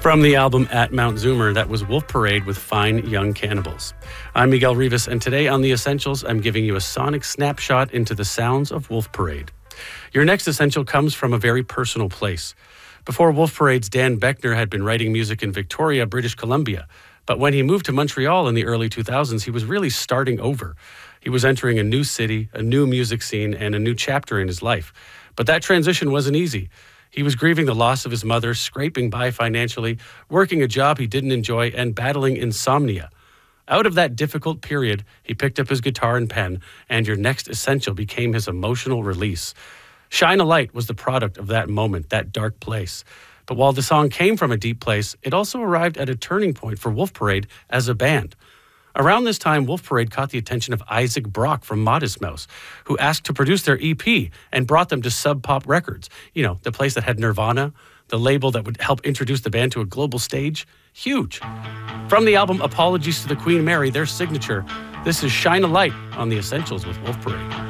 From the album At Mount Zoomer, that was Wolf Parade with Fine Young Cannibals. I'm Miguel Rivas, and today on The Essentials, I'm giving you a sonic snapshot into the sounds of Wolf Parade. Your next essential comes from a very personal place. Before Wolf Parade's Dan Beckner had been writing music in Victoria, British Columbia. But when he moved to Montreal in the early 2000s, he was really starting over. He was entering a new city, a new music scene, and a new chapter in his life. But that transition wasn't easy. He was grieving the loss of his mother, scraping by financially, working a job he didn't enjoy, and battling insomnia. Out of that difficult period, he picked up his guitar and pen, and your next essential became his emotional release. Shine a Light was the product of that moment, that dark place. But while the song came from a deep place, it also arrived at a turning point for Wolf Parade as a band. Around this time, Wolf Parade caught the attention of Isaac Brock from Modest Mouse, who asked to produce their EP and brought them to Sub Pop Records, the place that had Nirvana, the label that would help introduce the band to a global stage. Huge. From the album Apologies to the Queen Mary, their signature, this is Shine a Light on The Essentials with Wolf Parade.